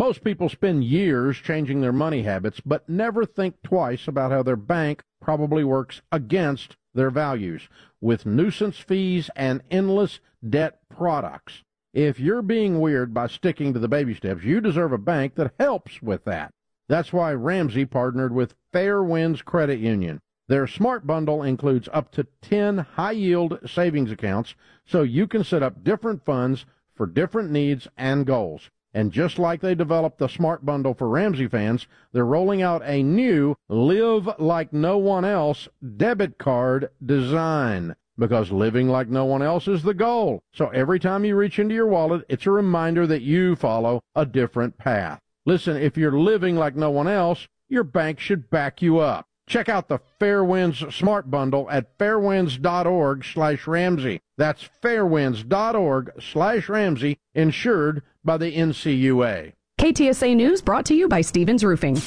Most people spend years changing their money habits, but never think twice about how their bank probably works against their values with nuisance fees and endless debt products. If you're being weird by sticking to the baby steps, you deserve a bank that helps with that. That's why Ramsey partnered with Fair Winds Credit Union. Their Smart Bundle includes up to 10 high-yield savings accounts, so you can set up different funds for different needs and goals. And just like they developed the Smart Bundle for Ramsey fans, they're rolling out a new Live Like No One Else debit card design. Because living like no one else is the goal. So every time you reach into your wallet, it's a reminder that you follow a different path. Listen, if you're living like no one else, your bank should back you up. Check out the Fairwinds Smart Bundle at fairwinds.org/Ramsey. That's fairwinds.org/Ramsey, insured by the NCUA. KTSA News brought to you by Stevens Roofing.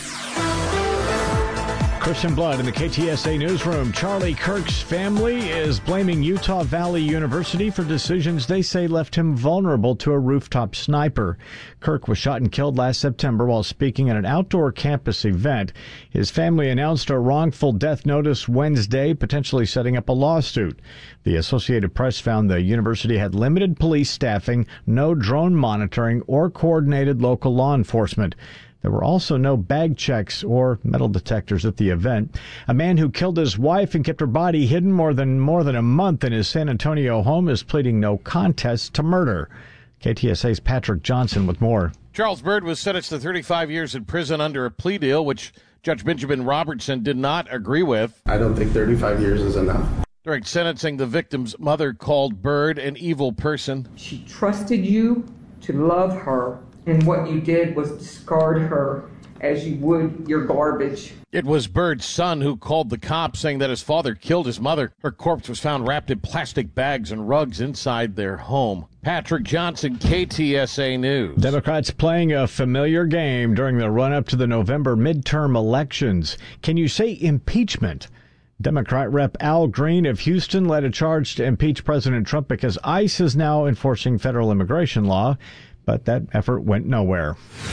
Christian Blood in the KTSA newsroom. Charlie Kirk's family is blaming Utah Valley University for decisions they say left him vulnerable to a rooftop sniper. Kirk was shot and killed last September while speaking at an outdoor campus event. His family announced a wrongful death notice Wednesday, potentially setting up a lawsuit. The Associated Press found the university had limited police staffing, no drone monitoring, or coordinated local law enforcement. There were also no bag checks or metal detectors at the event. A man who killed his wife and kept her body hidden more than a month in his San Antonio home is pleading no contest to murder. KTSA's Patrick Johnson with more. Charles Byrd was sentenced to 35 years in prison under a plea deal, which Judge Benjamin Robertson did not agree with. I don't think 35 years is enough. During sentencing, the victim's mother called Byrd an evil person. She trusted you to love her, and what you did was discard her as you would your garbage. It was Byrd's son who called the cops, saying that his father killed his mother. Her corpse was found wrapped in plastic bags and rugs inside their home. Patrick Johnson, KTSA News. Democrats playing a familiar game during the run-up to the November midterm elections. Can you say impeachment? Democrat Rep. Al Green of Houston led a charge to impeach President Trump because ICE is now enforcing federal immigration law. But that effort went nowhere.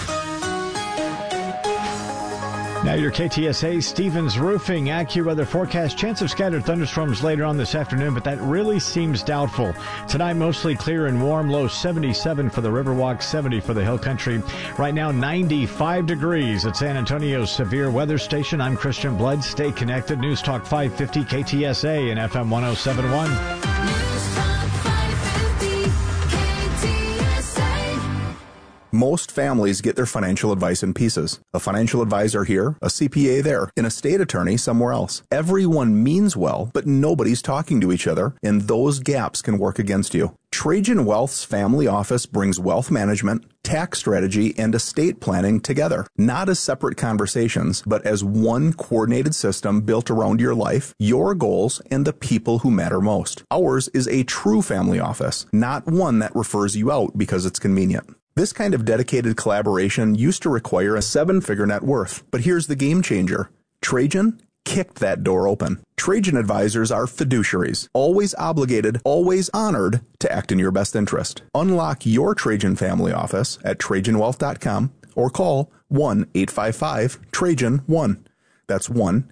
Now your KTSA Stevens Roofing AccuWeather forecast. Chance of scattered thunderstorms later on this afternoon, but that really seems doubtful. Tonight, mostly clear and warm. Low 77 for the Riverwalk, 70 for the Hill Country. Right now, 95 degrees at San Antonio's Severe Weather Station. I'm Christian Blood. Stay connected. News Talk 550 KTSA and FM 1071. Most families get their financial advice in pieces. A financial advisor here, a CPA there, an estate attorney somewhere else. Everyone means well, but nobody's talking to each other, and those gaps can work against you. Trajan Wealth's family office brings wealth management, tax strategy, and estate planning together, not as separate conversations, but as one coordinated system built around your life, your goals, and the people who matter most. Ours is a true family office, not one that refers you out because it's convenient. This kind of dedicated collaboration used to require a 7-figure net worth, but here's the game changer. Trajan kicked that door open. Trajan advisors are fiduciaries, always obligated, always honored to act in your best interest. Unlock your Trajan family office at TrajanWealth.com or call 1-855-TRAJAN-1. That's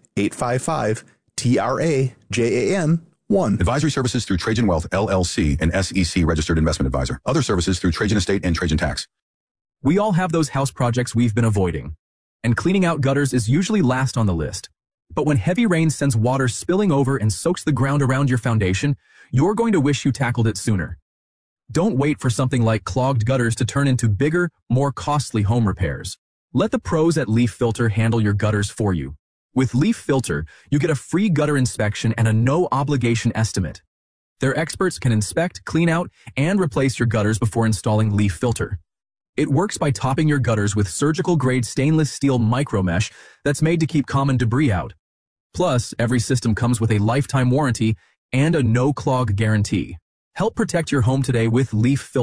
1-855-TRAJAN-1. Advisory services through Trajan Wealth, LLC, an SEC registered investment advisor. Other services through Trajan Estate and Trajan Tax. We all have those house projects we've been avoiding, and cleaning out gutters is usually last on the list. But when heavy rain sends water spilling over and soaks the ground around your foundation, you're going to wish you tackled it sooner. Don't wait for something like clogged gutters to turn into bigger, more costly home repairs. Let the pros at Leaf Filter handle your gutters for you. With Leaf Filter, you get a free gutter inspection and a no-obligation estimate. Their experts can inspect, clean out, and replace your gutters before installing Leaf Filter. It works by topping your gutters with surgical-grade stainless steel micromesh that's made to keep common debris out. Plus, every system comes with a lifetime warranty and a no-clog guarantee. Help protect your home today with Leaf Filter.